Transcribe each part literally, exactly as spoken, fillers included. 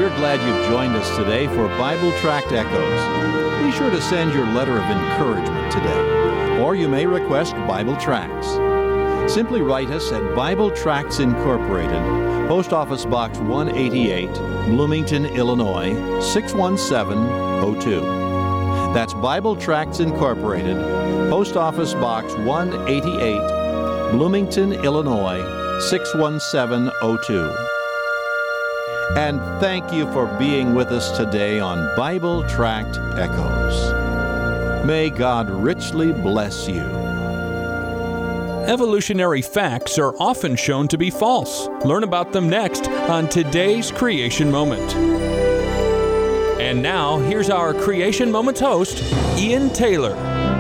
We're glad you've joined us today for Bible Tract Echoes. Be sure to send your letter of encouragement today, or you may request Bible Tracts. Simply write us at Bible Tracts Incorporated, Post Office Box one eighty-eight, Bloomington, Illinois, six one seven oh two. That's Bible Tracts Incorporated, Post Office Box one eighty-eight, Bloomington, Illinois, six one seven oh two. And thank you for being with us today on Bible Tract Echoes. May God richly bless you. Evolutionary facts are often shown to be false. Learn about them next on today's Creation Moment. And now, here's our Creation Moments host, Ian Taylor.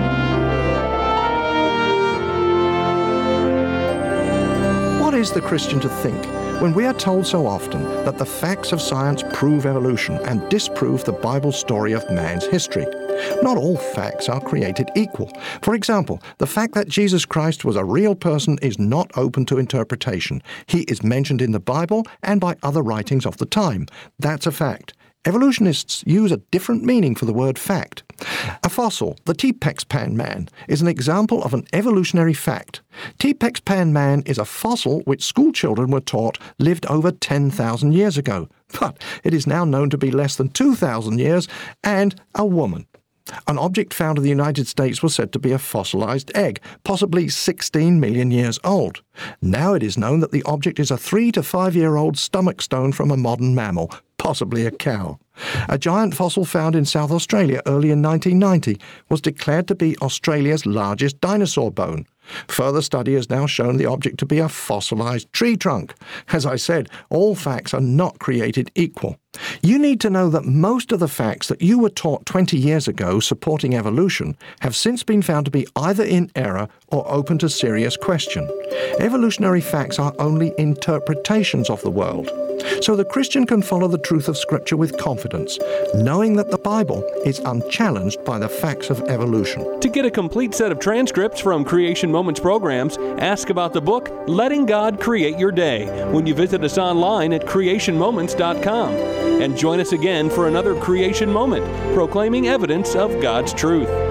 What is the Christian to think when we are told so often that the facts of science prove evolution and disprove the Bible story of man's history? Not all facts are created equal. For example, the fact that Jesus Christ was a real person is not open to interpretation. He is mentioned in the Bible and by other writings of the time. That's a fact. Evolutionists use a different meaning for the word fact. A fossil, the T-Pex-Pan man, is an example of an evolutionary fact. T-Pex-Pan man is a fossil which school children were taught lived over ten thousand years ago, but it is now known to be less than two thousand years and a woman. An object found in the United States was said to be a fossilized egg, possibly sixteen million years old. Now it is known that the object is a three to five year old stomach stone from a modern mammal, possibly a cow. A giant fossil found in South Australia early in nineteen ninety was declared to be Australia's largest dinosaur bone. Further study has now shown the object to be a fossilized tree trunk. As I said, all facts are not created equal. You need to know that most of the facts that you were taught twenty years ago supporting evolution have since been found to be either in error or open to serious question. Evolutionary facts are only interpretations of the world. So the Christian can follow the truth of Scripture with confidence, knowing that the Bible is unchallenged by the facts of evolution. To get a complete set of transcripts from Creation Moments programs, ask about the book, Letting God Create Your Day, when you visit us online at creation moments dot com. And join us again for another Creation Moment, proclaiming evidence of God's truth.